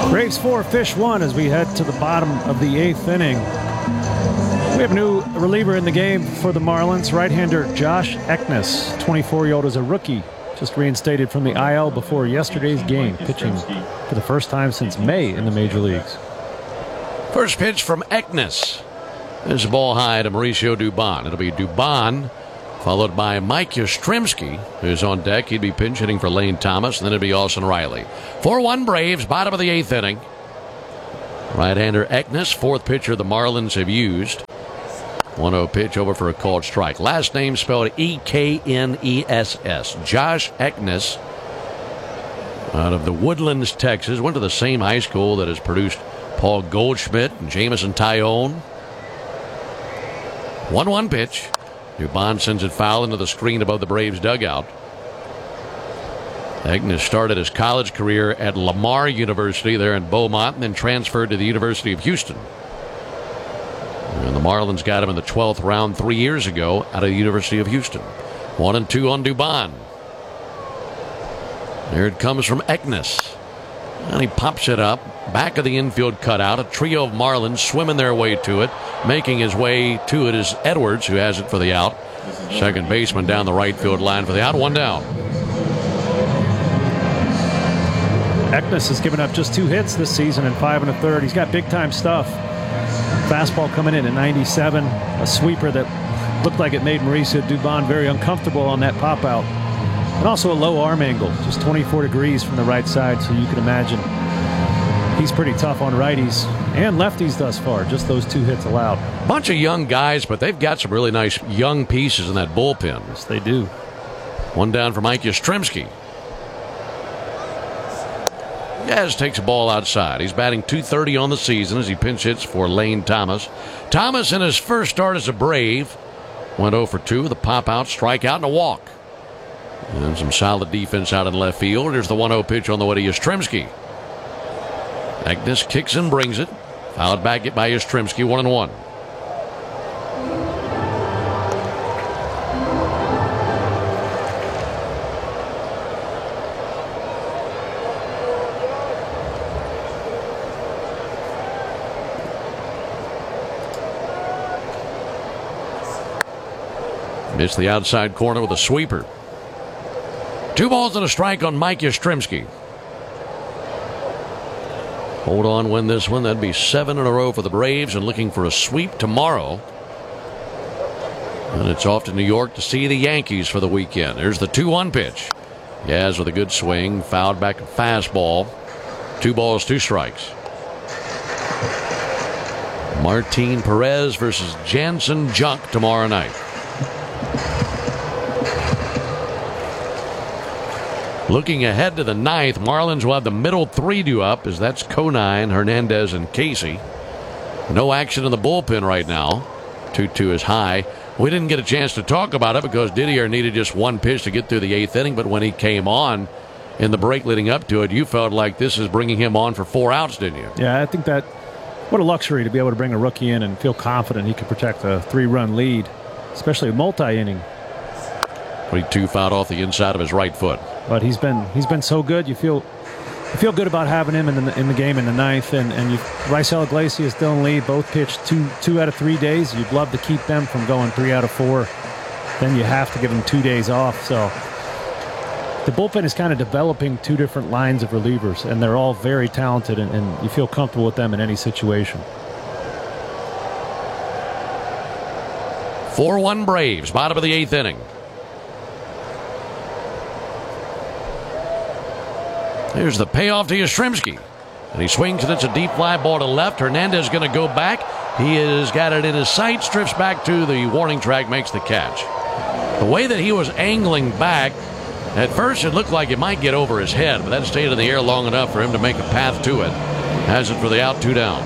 Braves 4, Fish 1 as we head to the bottom of the 8th inning. We have a new reliever in the game for the Marlins, right-hander Josh Eknes, 24-year-old, is a rookie, just reinstated from the IL before yesterday's game, pitching for the first time since May in the major leagues. First pitch from Eknes. There's a ball high to Mauricio Dubon. It'll be Dubon, followed by Mike Yastrzemski, who's on deck. He'd be pinch hitting for Lane Thomas, and then it'd be Austin Riley. 4-1 Braves, bottom of the 8th inning. Right-hander Eknes, fourth pitcher the Marlins have used. 1-0 pitch over for a called strike. Last name spelled E-K-N-E-S-S. Josh Eknes, out of the Woodlands, Texas. Went to the same high school that has produced Paul Goldschmidt and Jameson Tyone. 1-1 pitch. Dubon sends it foul into the screen above the Braves dugout. Eknes started his college career at Lamar University there in Beaumont and then transferred to the University of Houston. And the Marlins got him in the 12th round 3 years ago out of the University of Houston. 1-2 on Dubon. There it comes from Eknes. And he pops it up. Back of the infield cutout. A trio of Marlins swimming their way to it. Making his way to it is Edwards, who has it for the out. Second baseman down the right field line for the out. One down. Eknes has given up just 2 hits this season in 5 1/3. He's got big-time stuff. Fastball coming in at 97. A sweeper that looked like it made Mauricio Dubon very uncomfortable on that pop-out. And also a low arm angle, just 24 degrees from the right side, so you can imagine he's pretty tough on righties and lefties thus far, just those 2 hits allowed. Bunch of young guys, but they've got some really nice young pieces in that bullpen. Yes, they do. One down for Mike Yastrzemski. Yaz takes a ball outside. He's batting .230 on the season as he pinch hits for Lane Thomas. Thomas in his first start as a Brave went 0 for 2 with a pop-out, strikeout, and a walk. And some solid defense out in left field. Here's the 1-0 pitch on the way to Yastrzemski. Eknes kicks and brings it. Fouled back by Yastrzemski, 1-1. Missed the outside corner with a sweeper. 2 balls and a strike on Mike Yastrzemski. Hold on, win this one. That'd be 7 in a row for the Braves and looking for a sweep tomorrow. And it's off to New York to see the Yankees for the weekend. There's the 2-1 pitch. Yaz with a good swing. Fouled back a fastball. 2 balls, 2 strikes. Martin Perez versus Jansen Junk tomorrow night. Looking ahead to the 9th, Marlins will have the middle 3 due up, as that's Conine, Hernandez, and Casey. No action in the bullpen right now. 2-2 is high. We didn't get a chance to talk about it because Didier needed just 1 pitch to get through the 8th inning, but when he came on in the break leading up to it, you felt like this is bringing him on for 4 outs, didn't you? Yeah, I think that what a luxury to be able to bring a rookie in and feel confident he can protect a 3-run lead, especially a multi-inning. 22 fouled off the inside of his right foot. But he's been so good. You feel good about having him in the game in the 9th. And Raisel Iglesias, Dylan Lee, both pitched two out of 3 days. You'd love to keep them from going 3 out of 4. Then you have to give them 2 days off. So the bullpen is kind of developing 2 different lines of relievers, and they're all very talented, and you feel comfortable with them in any situation. 4-1 Braves, bottom of the 8th inning. Here's the payoff to Yastrzemski. And he swings, and it's a deep fly ball to left. Hernandez is going to go back. He has got it in his sights, drifts back to the warning track, makes the catch. The way that he was angling back, at first it looked like it might get over his head, but that stayed in the air long enough for him to make a path to it. Has it for the out, 2 down.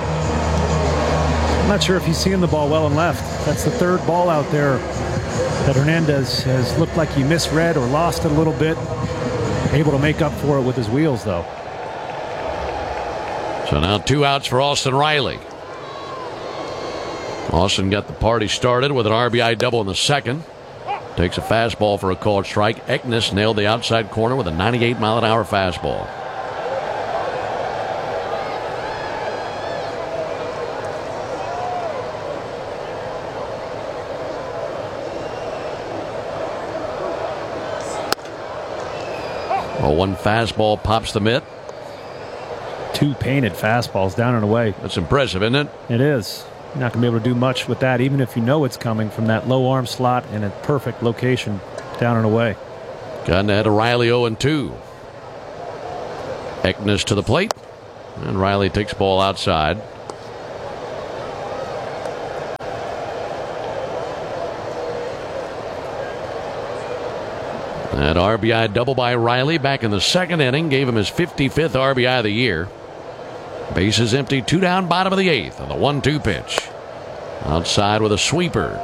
I'm not sure if he's seeing the ball well and left. That's the 3rd ball out there that Hernandez has looked like he misread or lost it a little bit. Able to make up for it with his wheels, though. So now 2 outs for Austin Riley. Austin got the party started with an RBI double in the 2nd. Takes a fastball for a called strike. Eknes nailed the outside corner with a 98-mile-an-hour fastball. 1 fastball pops the mitt. 2 painted fastballs down and away. That's impressive, isn't it? It is. You're not going to be able to do much with that, even if you know it's coming from that low arm slot in a perfect location down and away. Gotten ahead of Riley 0-2. Eknes to the plate. And Riley takes ball outside. That RBI double by Riley back in the 2nd inning gave him his 55th RBI of the year. Bases empty, 2 down, bottom of the 8th, and the 1-2 pitch. Outside with a sweeper.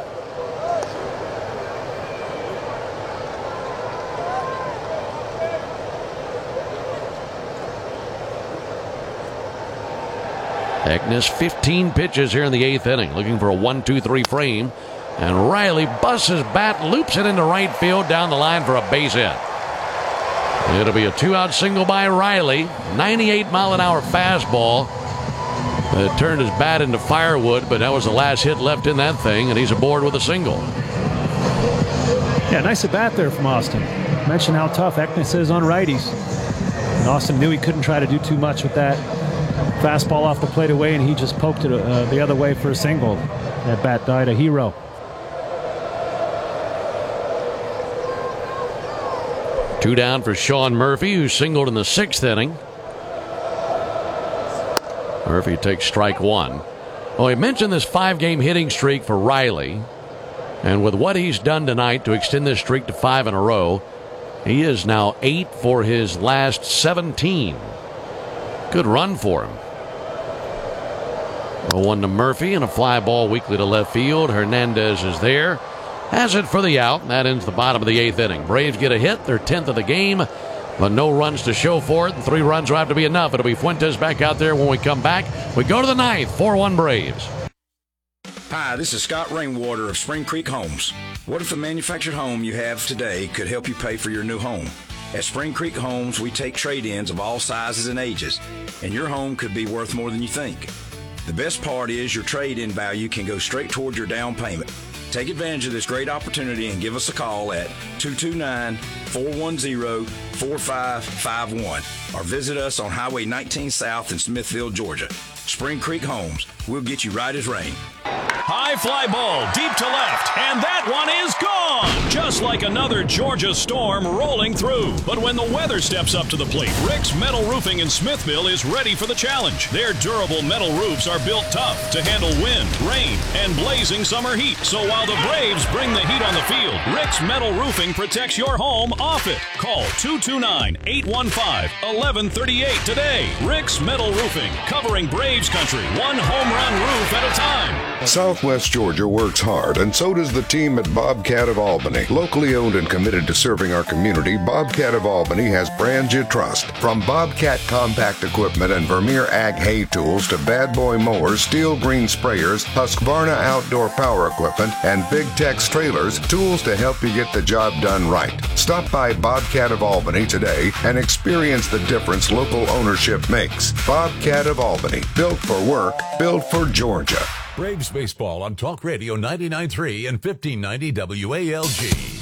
Eknes 15 pitches here in the 8th inning, looking for a 1-2-3 frame. And Riley busts his bat, loops it into right field down the line for a base hit. It'll be a 2-out single by Riley. 98-mile-an-hour fastball. It turned his bat into firewood, but that was the last hit left in that thing, and he's aboard with a single. Yeah, nice at bat there from Austin. Mentioned how tough Eknes is on righties. And Austin knew he couldn't try to do too much with that fastball off the plate away, and he just poked it the other way for a single. That bat died a hero. 2 down for Sean Murphy, who singled in the 6th inning. Murphy takes strike 1. Well, he mentioned this 5-game hitting streak for Riley. And with what he's done tonight to extend this streak to 5 in a row, he is now 8 for his last 17. Good run for him. A 1 to Murphy and a fly ball weakly to left field. Hernandez is there. Has it for the out, and that ends the bottom of the 8th inning. Braves get a hit, their 10th of the game, but no runs to show for it, and 3 runs will have to be enough. It'll be Fuentes back out there when we come back. We go to the 9th, 4-1 Braves. Hi, this is Scott Rainwater of Spring Creek Homes. What if the manufactured home you have today could help you pay for your new home? At Spring Creek Homes, we take trade-ins of all sizes and ages, and your home could be worth more than you think. The best part is your trade-in value can go straight toward your down payment. Take advantage of this great opportunity and give us a call at 229-410-4551 or visit us on Highway 19 South in Smithville, Georgia. Spring Creek Homes. We'll get you right as rain. High fly ball deep to left, and that one is gone! Just like another Georgia storm rolling through. But when the weather steps up to the plate, Rick's Metal Roofing in Smithville is ready for the challenge. Their durable metal roofs are built tough to handle wind, rain, and blazing summer heat. So while the Braves bring the heat on the field, Rick's Metal Roofing protects your home off it. Call 229-815-1138 today. Rick's Metal Roofing, covering Braves country, one home run roof at a time. Southwest Georgia works hard, and so does the team at Bobcat of Albany. Locally owned and committed to serving our community, Bobcat of Albany has brands you trust. From Bobcat compact equipment and Vermeer Ag hay tools to Bad Boy mowers, Steel Green sprayers, Husqvarna outdoor power equipment, and Big Tex trailers, tools to help you get the job done right. Stop by Bobcat of Albany today and experience the difference local ownership makes. Bobcat of Albany, built for work, built for Georgia. Braves baseball on Talk Radio 99.3 and 1590 WALG.